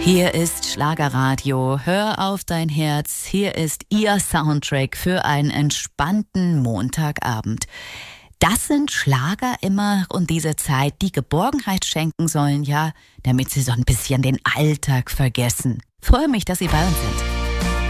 Hier ist Schlagerradio, hör auf dein Herz, hier ist Ihr Soundtrack für einen entspannten Montagabend. Das sind Schlager immer und diese Zeit, die Geborgenheit schenken sollen, ja, damit Sie so ein bisschen den Alltag vergessen. Freue mich, dass Sie bei uns sind.